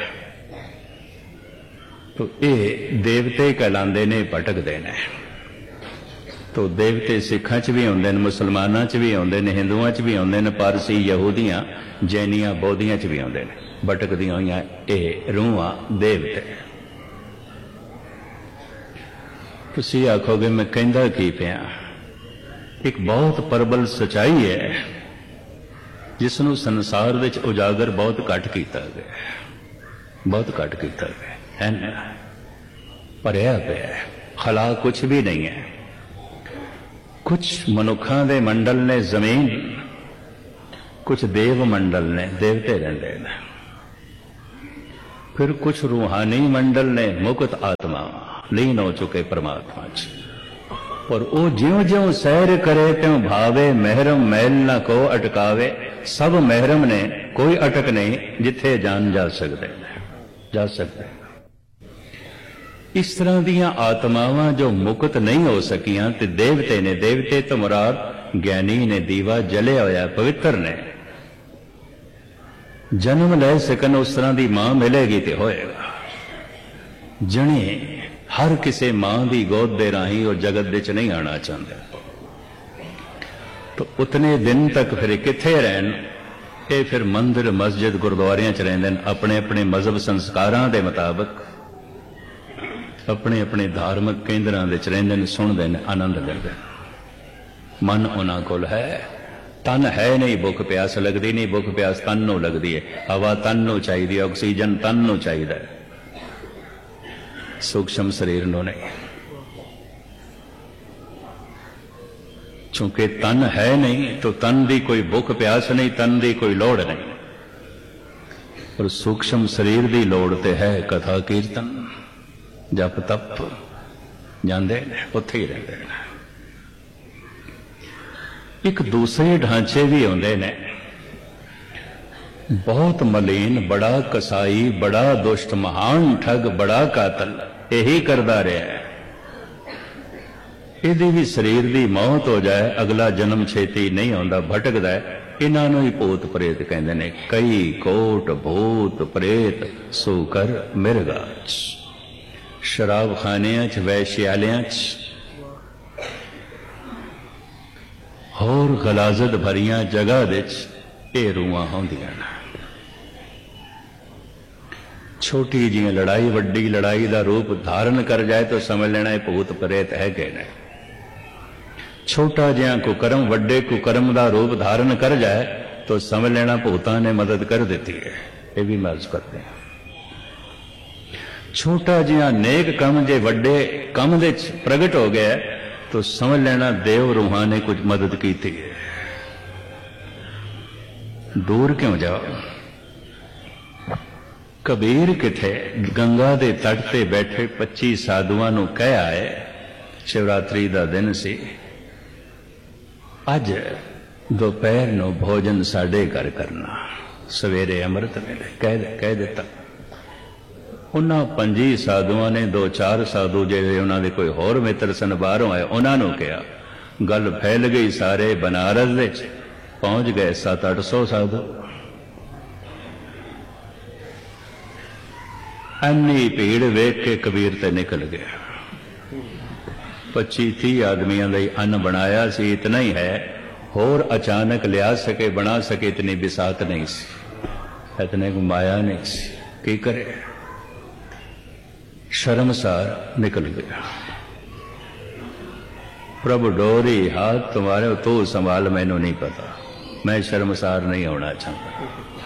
[SPEAKER 1] तो ये देवते कहलाते ने, भटकते ने। तो देवते सिखा च भी आउंदे ने, मुसलमाना च भी आउंदे ने, हिंदुआ च भी आउंदे ने, पारसी यहूदियां जैनियां बौद्धियां च भी आउंदे ने। भटकदियां होइयां ये रूहां देवते। तुसीं आखोगे मैं कहंदा की पिया, एक बहुत प्रबल सच्चाई है जिसनूं संसार विच उजागर बहुत घट कीता गया, बहुत घट कीता गया है ना, भरिया पिया है, खला कुछ भी नहीं है। कुछ मनुखा दे मंडल ने जमीन, कुछ देव मंडल ने, देवते रहंदे ने, फिर कुछ रूहानी मंडल ने, मुक्त आत्मा लीन हो चुके परमात्मा च। और वो ज्यों ज्यों सैर करे त्यों भावे, महरम मैल न को अटकावे। सब महरम ने, कोई अटक नहीं, जिथे जान जा सकते जा सकते। इस तरह दियां आत्मावां जो मुक्त नहीं हो सकियां ते देवते ने, देवते तो मुराद ज्ञानी ने, दीवा जलिया होया पवित्र ने, जन्म ले सकन उस तरह की मां मिलेगी तो होएगा। जने हर किसी मां की गोद दे राही वो जगत दे च नहीं आना चाहते, तो उतने दिन तक फिर किथे रहन? ये फिर मंदिर मस्जिद गुरुद्वारियां च रहिंदे ने, अपने अपने मजहब संस्कारां दे मुताबिक अपने अपने धार्मिक केंद्रां दे च रहिंदे ने, सुनदे ने, आनंद करदे। मन उन्हां कोल है, तन है नहीं, भुख प्यास लगदी नहीं, भुख प्यास तन नूं लगदी है, हवा तन नूं चाहीदी, ऑक्सीजन तन नूं चाहीदा है, सूक्ष्म शरीर नूं नहीं। चूंकि तन है नहीं तो तन की कोई भुख प्यास नहीं, तन की कोई लोड़ नहीं। पर सूक्ष्म शरीर की लोड़ ते है कथा कीर्तन जप तप जाते हैं उत्थे ही रहते हैं। एक दूसरे ढांचे भी आते ने, बहुत मलीन, बड़ा कसाई, बड़ा दुष्ट, महान ठग, बड़ा कातल यही करता रहा है। यदि भी शरीर की मौत हो जाए अगला जन्म छेती नहीं आता, भटकता है। इन्हों ही भूत प्रेत कहते हैं। कई कोट भूत प्रेत सो कर मिरगा शराब खानिया च वैश्यालियां च होर गलाजत भरिया जगह दे रूहां होंदियां ने। छोटी जी लड़ाई वड्डी लड़ाई का रूप धारण कर जाए तो समझ लेना भूत प्रेत है कि नहीं। छोटा जिहा कुकर्म वड्डे कुकर्म का रूप धारण कर जाए तो समझ लेना भूतां ने मदद कर दी है। ये भी मर्ज करते हैं। छोटा जिहा नेक कम जे वड्डे कम दे प्रगट हो गया तो समझ लेना देव रूहां ने कुछ मदद की थी। दूर क्यों जाओ। कबीर किथे गंगा दे तट ते बैठे पच्ची साधुआं नूं कह आए, शिवरात्रि का दिन सी, अज दोपहर नूं भोजन साडे घर करना, सवेरे अमृत वेले कह कह दिता। उन्हां पंजी साधुआं ने दो चार साधु जिहड़े उन्हां दे कोई होर मित्र सन बाहरों आए, उन्हां नूं कहा। गल फैल गई, सारे बनारस दे पहुंच गए सत्त अठ सौ साधु। इन्नी भीड़ वेख के कबीर ते निकल गया। पच्ची तीह आदमियों का अन्न बनाया सी, इतना ही है, होर अचानक लिया सके बना सके इतनी बिसात नहीं सी, इतने को माया नहीं सी, की करे। शर्मसार निकल गया। प्रभु डोरी हाथ तुम्हारे, तू संभाल, मैनू नहीं पता, मैं शर्मसार नहीं होना चाहता।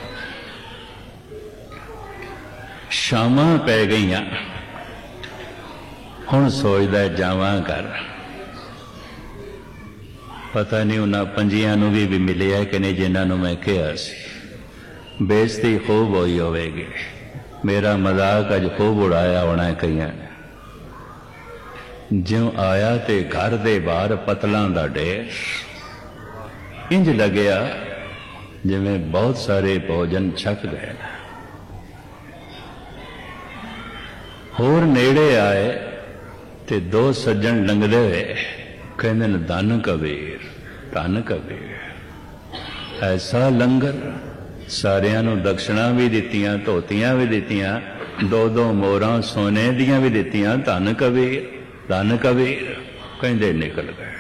[SPEAKER 1] शामां पै गई, हुण सोचदा जावां घर। पता नहीं उन्हां पंजियां नूं भी, भी मिले है कि नहीं जिन्हां नूं मैं कहा सी। बेइज्जती खूब होई होवेगी, मेरा मजाक अज खूब उड़ाया होना है कईयां ने। ज्यों आया ते घर दे बाहर पतलां दा ढेर, इंज लग्या जिवें बहुत सारे भोजन छक गए। होर नेड़े आए ते दो सज्जन लंघदे हुए कहंदे ने, धन कबीर, धन कबीर। ऐसा लंगर, सारियां नूं दक्षिणा भी दित्तियां, धोतियां भी दित्तियां, दो दो मोहरां सोने दियां भी दित्तियां। धन कबीर, धन कबीर कहंदे निकल गए।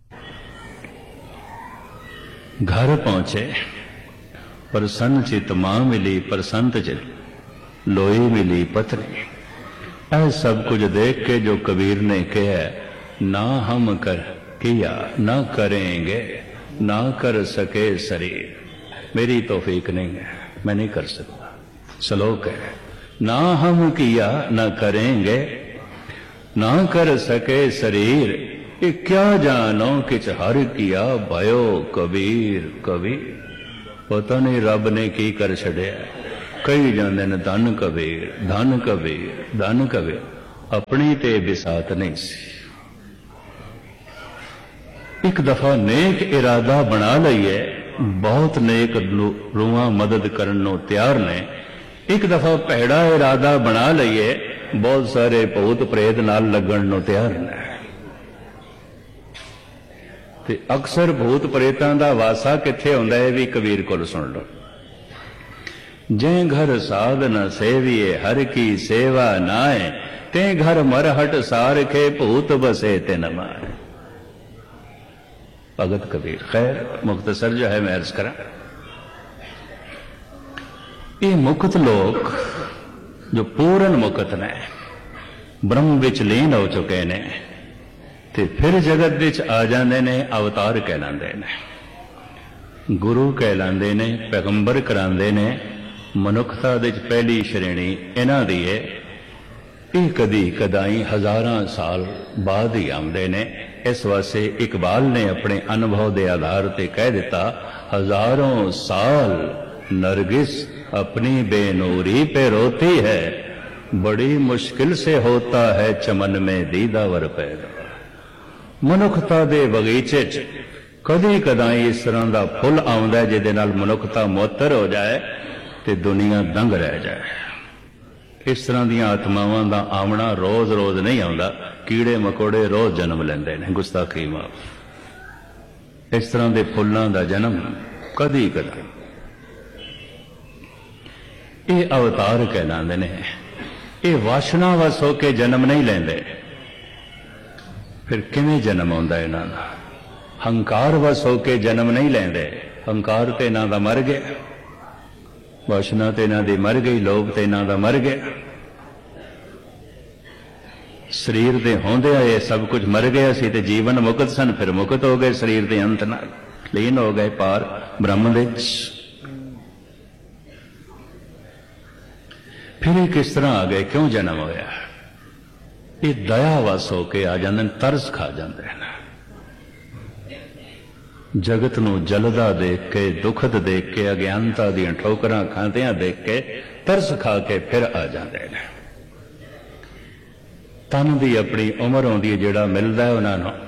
[SPEAKER 1] घर पहुंचे, प्रसन्न चित मां मिली, प्रसन्नत चित लोई मिली पत्नी। ऐ सब कुछ देख के जो कबीर ने कहा, ना हम कर किया ना करेंगे, ना कर सके शरीर, मेरी तौफीक नहीं है, मैं नहीं कर सकता। श्लोक है, ना हम किया ना करेंगे, ना कर सके शरीर, ये क्या जानो किच हर किया भयो कबीर कबीर। पता नहीं रब ने की कर छड़िया। कई जाते ने धन कबीर, धन कबीर, धन कबीर, अपनी ते बिसात नहीं सी। एक दफा नेक इरादा बना लईए, बहुत नेक रूहां मदद करन नूं तैयार ने। एक दफा भैड़ा इरादा बना लईए, बहुत सारे भूत प्रेत नाल लगन नूं तैयार ने। ते अक्सर भूत प्रेतां दा वासा कित्थे हुंदा है भी कबीर कोल सुन लो। जे घर साध न सेविए हर की सेवा नाए, ते घर मरहट सार के भूत बसे ते न मारे। भगत कबीर। खैर मुख्तसर जो है मैं अर्ज करा, ये मुक्त लोग जो पूर्ण मुक्त ने, ब्रह्म विच लीन हो चुके ने, ते फिर जगत विच आ जाते ने, अवतार कहलाते ने, गुरु कहलाते ने, पैगंबर कराते ने। मनुखता दे पहली श्रेणी इन्हां दी है। ये कदी कदाई हजारां साल बाद ही आते ने। इस वास्ते इकबाल ने अपने अनुभव के आधार पर कह दिता, हजारों साल नरगिस अपनी बेनूरी पे रोती है, बड़ी मुश्किल से होता है चमन में दीदावर पैदा। मनुखता दे बगीचे च कदी कदाई इस तरह का फुल आउंदा जिहदे नाल मनुखता मुअत्तर हो जाए ते दुनिया दंग रह जाए। इस तरह दी आत्मावां दा आमना रोज रोज नहीं आउंदा, कीड़े मकोड़े रोज जन्म लैंदे ने, गुस्ताखी माफ। इस तरह के फुल्लां दा जन्म कदी कदा। ये अवतार कहलांदे ने, ये वासना वस होके जन्म नहीं लेंदे। फिर किवें जन्म आउंदा इन्हां दा? हंकार वस होके जन्म नहीं लेंदे। हंकार ते इन्हां दा मर गया, वासना ते इन्हां दी मर गई, लोभ ते इन्हां दा मर गया। शरीर दे होंदिया ये सब कुछ मर गया सी ते जीवन मुक्त सन, फिर मुक्त हो गए शरीर दे अंत नाल, लीन हो गए पार ब्रह्म विच। फिर ये किस तरह आ गए, क्यों जन्म होया? ये दया वस होके आ जांदे, तरस खा जांदे हैं। जगत नूं जलदा देख के, दुखद देख के, अज्ञानता दीयां ठोकरां खांदियां देख के तरस खा के फिर आ जांदे ने। तन दी अपनी उम्र आउंदी जिहड़ा मिलदा है उन्हां नूं,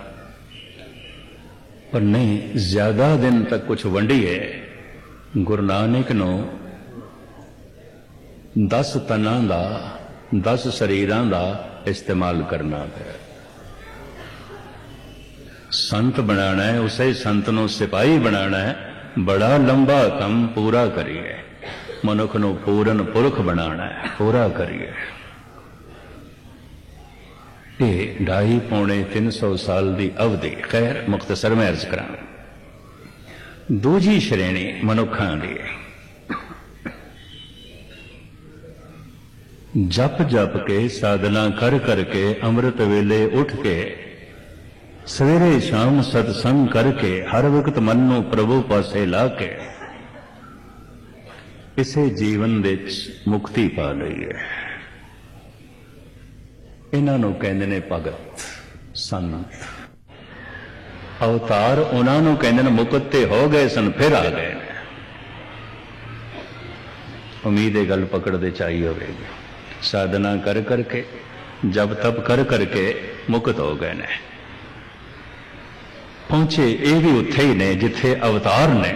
[SPEAKER 1] पर नहीं ज्यादा दिन तक कुछ वंडीए। गुरु नानक नूं दस तनां दा, दस शरीरां दा इस्तेमाल करना है। संत बनाना है, उसे संत नूं सिपाही बनाना है। बड़ा लंबा कम पूरा करिए, मनुख नूं पूरन पुरख बनाना है, पूरा करिए। ये ढाई पौने तीन सौ साल की अवधि, खैर मुख्तसर में अर्ज करा। दूजी श्रेणी मनुखां दी, जप जप के साधना कर करके अमृत वेले उठ के सवेरे शाम सत्संग करके हर वक्त मन नूं प्रभु पासे ला के इसे जीवन विच मुक्ति पा लई है। इन्हां नूं कहंदे ने भगत संत। अवतार उन्हां नूं कहंदे ने मुकत ते हो गए सन, फिर आ गए ने। उम्मीद है गल पकड़ते चाहिए होगी। साधना कर करके, जब तप कर करके मुक्त हो गए ने, पहुंचे ये भी उत्थे ही ने जिथे अवतार ने।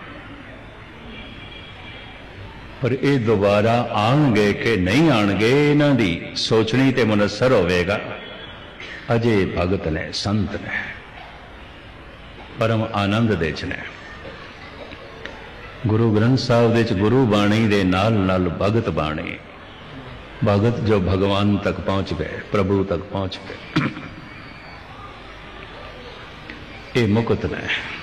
[SPEAKER 1] पर ये दोबारा आएंगे कि नहीं आएंगे, इन्हां दी सोचनी ते मुनसर होवेगा। अजे भगत ने, संत ने, परम आनंद दे च ने। गुरु ग्रंथ साहिब दे च गुरु बाणी दे नाल नाल भगत बाणी, भगत जो भगवान तक पहुंच गए, प्रभु तक पहुंच गए। ये मुक्त ने,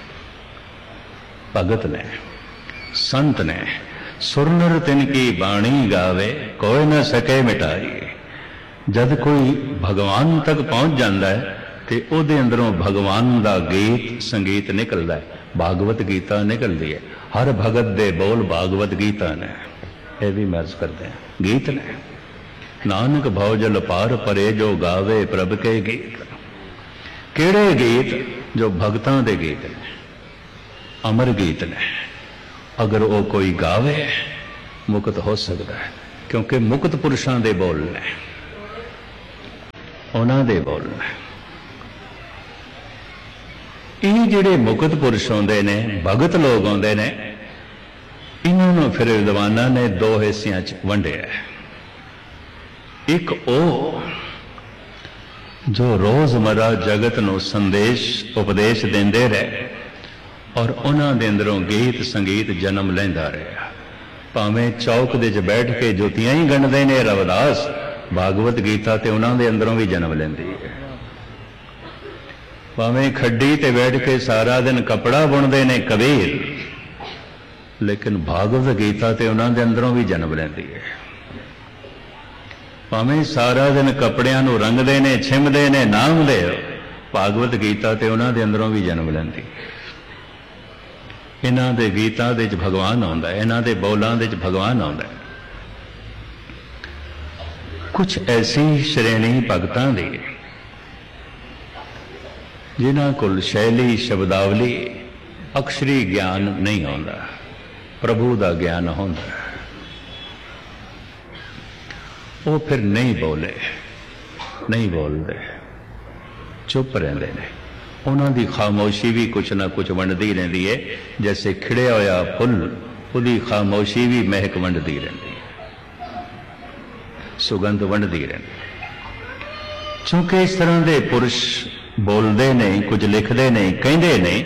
[SPEAKER 1] भगत ने, संत ने। सुरनर तिनकी बाणी गावे, कोई न सके मिटाई। जद कोई भगवान तक पहुंच जाता है तो उहदे अंदरों भगवान का गीत संगीत निकलता है, भागवत गीता निकलती है। हर भगत दे बोल भागवत गीता ने, यह भी महज करते हैं, गीत ने। नानक भौजल पार परे जो गावे प्रभ के गीत। केड़े गीत? जो भगतां दे गीत ने, अमर गीत ने। अगर वो कोई गावे मुक्त हो सकता है, क्योंकि मुक्त पुरुषां दे बोल ने, उन्हां दे बोल ने। ये जिहड़े मुक्त पुरुष आउंदे ने, भगत लोग आउंदे ने, इन्हां नूं फिर विद्वानां ने दो हिस्सियां च वंडिया। एक ओ जो रोजमर्रा जगत नूं संदेश उपदेश देंदे रहे और उन्हां दे अंदरों गीत संगीत जन्म लैंदा रहा। भावें चौक दे च बैठ के जुतियां ही गणदे ने रविदास, भागवत गीता ते उन्हां दे अंदरों भी जन्म लैंदी है। भावें खड्डी ते बैठ के सारा दिन कपड़ा बुनदे ने कबीर, लेकिन भागवत गीता ते उन्हां दे अंदरों भी जन्म लैंदी है। भावें सारा दिन कपड़ियां नूं रंगदे ने, छिमदे ने, नाम दे, भागवत गीता ते उन्हां दे अंदरों भी जन्म लैंदी। इन्हां दे गीतां दे च भगवान आउंदा है, इन्हां दे बोलां दे च भगवान आउंदा है। कुछ ऐसी श्रेणी भगतां दी जिन्हां कोल शैली शब्दावली अक्षरी ज्ञान नहीं आउंदा, प्रभु दा ज्ञान हुंदा। वो फिर नहीं बोले, नहीं बोलते, चुप रहते हैं। उन्हों की खामोशी भी कुछ ना कुछ वंडती रहती है, जैसे खिड़िया होया फुल उसकी खामोशी भी महक वंडती रहती है, सुगंध वंडती रहती। चूंकि इस तरह के पुरुष बोलते नहीं, कुछ लिखते नहीं, कहते नहीं,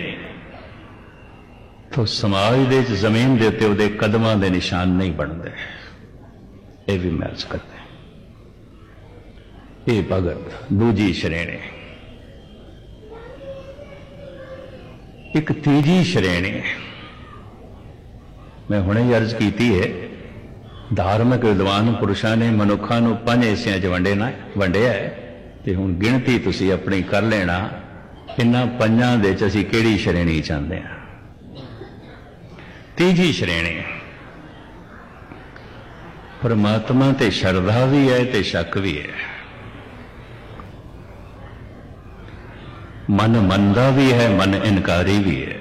[SPEAKER 1] तो समाज के जमीन के उत्ते उहदे कदमां दे निशान नहीं बनते। ये भी मैच करते। ये भगत दूजी श्रेणी। एक तीजी श्रेणी मैं हुणे अर्ज की है, धार्मिक विद्वान पुरुषों ने मनुखा नूं पंज हिस्सियां च वंडेना वंडिया है, ते हुण गिणती तुसीं अपनी कर लेना, इन्हां पंजां दे च असीं किहड़ी श्रेणी चाहते हैं। तीजी श्रेणी परमात्मा ते शरधा भी है ते शक भी है। मन मनदा भी है, मन इनकारी भी है।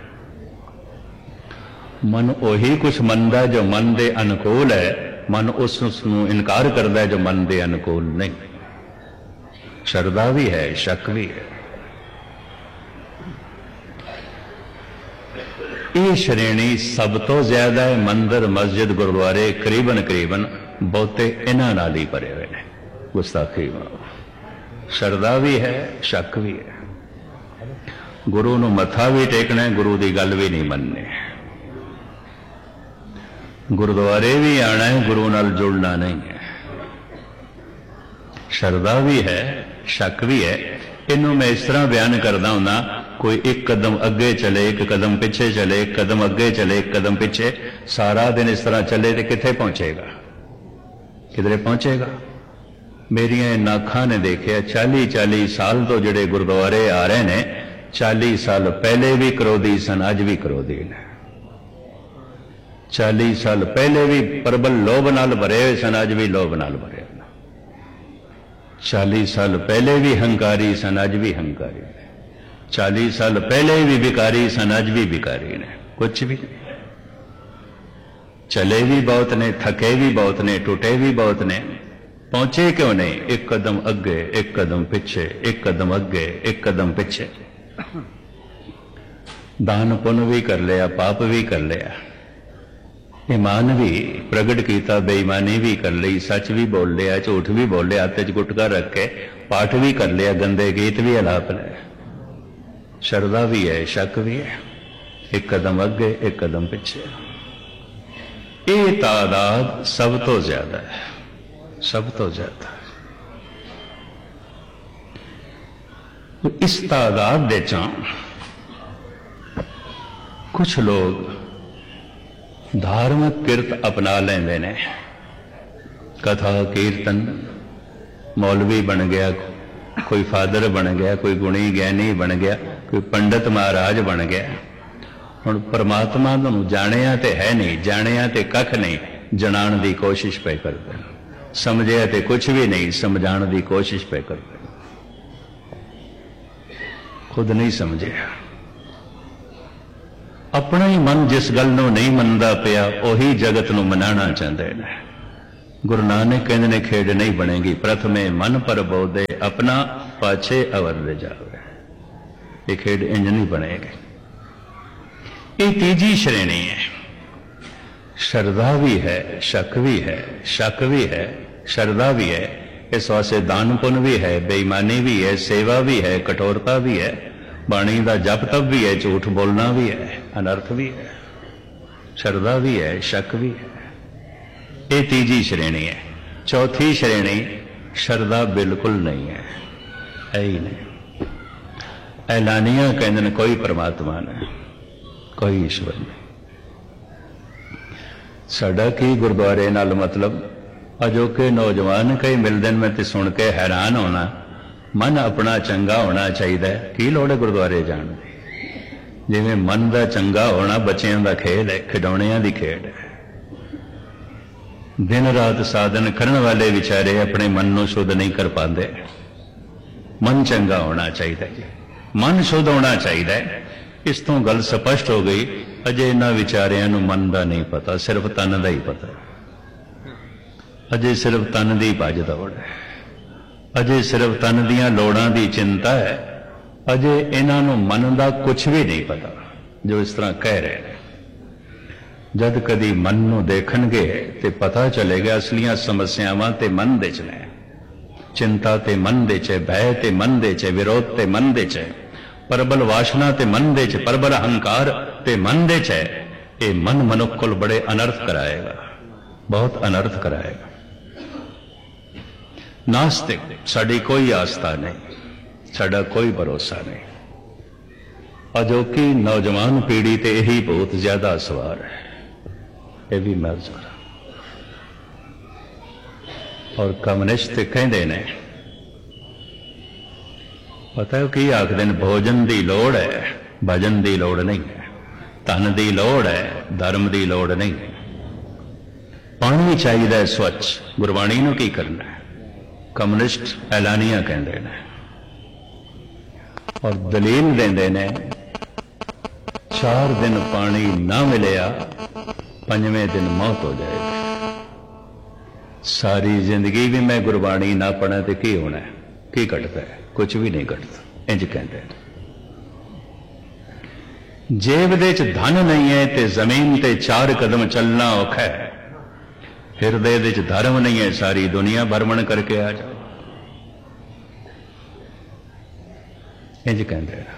[SPEAKER 1] मन उही कुछ मनदा जो मन दे अनुकूल है, मन उस उसनूं इनकार करता है जो मन दे अनुकूल नहीं। शरधा भी है, शक भी है। ये श्रेणी सब तो ज्यादा है मंदिर मस्जिद गुरुद्वारे करीबन करीबन बहुते इन्हां नाल ही भरे हुए हैं। गुस्ताखी शरधा भी है, शक भी है। गुरु नूं मत्था भी टेकना है, गुरु की गल भी नहीं मननी। गुरुद्वारे भी आना है, गुरु नाल जुड़ना नहीं है। शरधा भी है, शक भी है। इनू मैं इस तरह बयान करता हूं, कोई एक कदम अगे चले, एक कदम पिछे चले, एक कदम अगे चले, एक कदम पिछे, सारा दिन इस तरह चले तो किथे पहुंचेगा, किधरे पहुंचेगा। मेरिया नाखा ने देखा चाली चाली साल तो जिहड़े गुरुद्वारे आ रहे ने, चाली साल पहले भी क्रोधी सन, अज भी क्रोधी ने। चाली साल पहले भी प्रबल लोभ नाल भरे हुए सन, अज भी लोभ नाल भरे। चाली साल पहले भी हंकारी सन, अज भी हंकारी ने। चाली साल पहले भी भिकारी सन, अज भी भिकारी ने। कुछ भी नहीं, चले भी बहुत ने, थके भी बहुत ने, टूटे भी बहुत ने। पहुंचे क्यों नहीं? एक कदम अगे, एक कदम पीछे, एक कदम अगे, एक कदम पीछे। दान पुण्य भी कर लिया, पाप भी कर लिया, ईमान भी प्रगट किया, बेईमानी भी कर ली, सच भी बोल लिया, झूठ भी बोल लिया, हथ च गुटका रख के पाठ भी कर लिया, गंदे गीत भी अलाप लिया। शरधा भी है, शक भी है। एक कदम अगे, एक कदम पीछे। ये तादाद सब तो ज्यादा है, सब तो ज्यादा। तो इस तादाद दे च कुछ लोग धार्मिक किरत अपना लेंदे ने। कथा कीर्तन, मौलवी बन गया, कोई फादर बन गया, कोई गुणी ज्ञानी बन गया, कोई पंडित महाराज बन गया। हुण परमात्मा नूं जाणिया ते है नहीं, जाणिया ते कख नहीं, जणाण दी कोशिश पे करदे। समझिया ते कुछ भी नहीं, समझाण दी कोशिश पे करदे। खुद नहीं समझिया। अपना ही मन जिस गल नूं नहीं मनदा पिया, उही जगत नूं मनाना चाहते हैं। गुरु नानक कहते ने खेड नहीं बनेगी, प्रथमे मन पर बोधे, अपना पाछे अवर ले जावे। ये खेड इंज नहीं बनेगी। ये तीजी श्रेणी है। श्रद्धा भी है, शक भी है, शक भी है, श्रद्धा भी है। इस वास्ते दान पुण्य भी है, बेईमानी भी है, सेवा भी है, कठोरता भी है, बाणी का जप तप भी है, झूठ बोलना भी है, अनर्थ भी है। श्रद्धा भी है, शक भी है। ये तीजी श्रेणी है। चौथी श्रेणी श्रद्धा बिल्कुल नहीं है, है ही नहीं। ऐलानिया कहते हैं कोई परमात्मा नहीं, कोई ईश्वर नहीं। साडा की गुरुद्वारे नाल मतलब अजोके नौजवान कई मिलते मैं तो सुन के हैरान होना। मन अपना चंगा होना चाहिए, की लोड़ है गुरुद्वारे जाने की। जिवें मन का चंगा होना बच्चों का खेल है, खिडौणियां की खेड है। दिन रात साधन करने वाले विचारे अपने मन को शुद्ध नहीं कर पाते। मन चंगा होना चाहिए जी, मन शुद्ध होना चाहिए। इस तो गल स्पष्ट हो गई। अजे इन्हां विचारियां नूं मन का नहीं पता, सिर्फ तन का ही पता। अजे सिर्फ तन की भज दौड़ है, अजे सिर्फ तन दियां लोड़ां दी चिंता है, अजे इन्हां नूं मन का कुछ भी नहीं पता जो इस तरह कह रहे हैं। जद कदी मन नूं देखणगे ते पता चलेगा असलियां समस्यावां ते मन दे च ने। चिंता ते मन दे च, भय ते मन दे च, विरोध ते मन दे च, प्रबल वासना ते मन दे च, प्रबल अहंकार ते मन दे च। ये मन मनुख को बड़े अनर्थ कराएगा, बहुत अनर्थ कराएगा। नास्तिक साड़ी कोई आस्था नहीं, साड़ा कोई भरोसा नहीं। अजोकी नौजवान पीढ़ी ते यही बहुत ज्यादा सवार है, ये भी मैं अर्ज करा। और कम्युनिस्ट कहते ने, पता है कि आखदे ने भोजन की लोड़ है, भजन की लोड़ नहीं है, धन की लोड़ है, धर्म की लोड़ नहीं है। पानी चाहिए स्वच्छ, गुरबाणी नूं की करना है, कम्युनिस्ट ऐलानिया कहते हैं। और दलील देंदे ने चार दिन पानी ना मिलिया पंजवें दिन मौत हो जाएगी। सारी जिंदगी भी मैं गुरबाणी ना पढ़ा तो की होना है, की घटता है? कुछ भी नहीं घटता। इंज कहते हैं जेब दे च धन नहीं है ते जमीन ते चार कदम चलना औखा है, हिरदे दे च धर्म नहीं है सारी दुनिया भ्रमण करके आ जाओ। इंज कहते हैं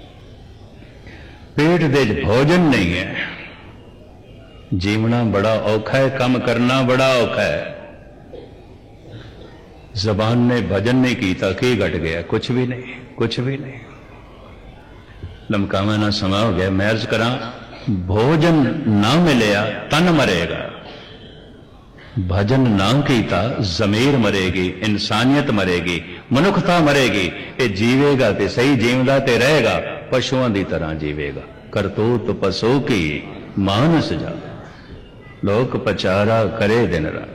[SPEAKER 1] पेट दे च भोजन नहीं है, जीवना बड़ा औखा है, काम करना बड़ा औखा है। जबान ने भजन नहीं किया, की घट गया? कुछ भी नहीं, कुछ भी नहीं। लमकावा ना समा हो गया, मैं अर्ज करा भोजन ना मिलिया तन मरेगा, भजन ना किया जमीर मरेगी, इंसानियत मरेगी, मनुखता मरेगी। ये जीवेगा ते सही, जीवदा ते रहेगा, पशुओं की तरह जीवेगा। करतूत पशु की मानस जा, लोक पचारा करे दिन रात।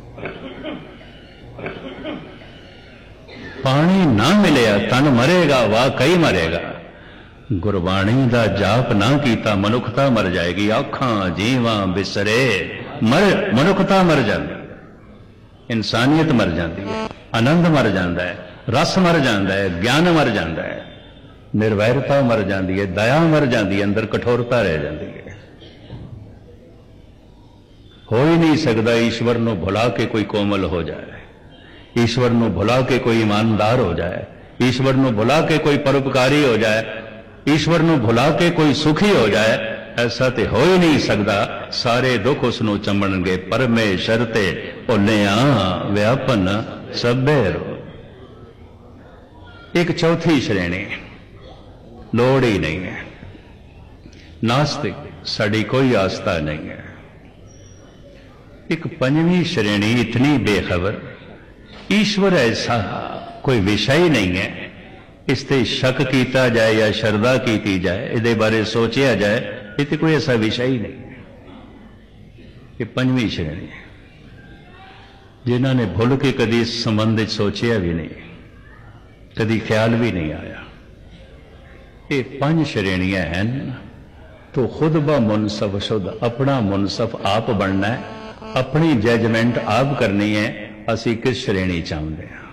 [SPEAKER 1] पानी ना मिलिया तन मरेगा, वाकई मरेगा। गुरबाणी दा जाप ना कीता मनुखता मर जाएगी। आखां जीवां बिसरे मर, मनुखता मर जाती, इंसानियत मर जाती है, आनंद मर जाता है, रस मर जाता है, ज्ञान मर जाता है, निर्वैरता मर जाती है, दया मर जाती है, अंदर कठोरता रह जाती है। हो ही नहीं सकता ईश्वर नूं भुला के कोई कोमल हो जाए, ईश्वर नूं भुला के कोई ईमानदार हो जाए, ईश्वर नूं भुला के कोई परोपकारी हो जाए, ईश्वर नूं भुला के कोई सुखी हो जाए। ऐसा तो हो ही नहीं सकता। सारे दुख उसनूं चंबणगे, परमेश्वर ते भुलिया व्यापन सभे रो। एक चौथी श्रेणी लोड़ ही नहीं है, नास्तिक साड़ी कोई आस्था नहीं है। एक पंजवीं श्रेणी इतनी बेखबर, ईश्वर ऐसा कोई विषय ही नहीं है, इसते शक किया जाए या श्रद्धा की जाए, इहदे बारे सोचा जाए, ये तो कोई ऐसा विषय ही नहीं है। ये पंजवीं श्रेणी है जिन्हों ने भुल के कभी इस संबंध सोचा भी नहीं, कभी ख्याल भी नहीं आया। ये पंज श्रेणियां हैं, तो खुद ब मुनसफ शुद्ध अपना मुनसफ आप बनना है, अपनी जजमेंट आप करनी है। असी किस श्रेणी चाहते हैं?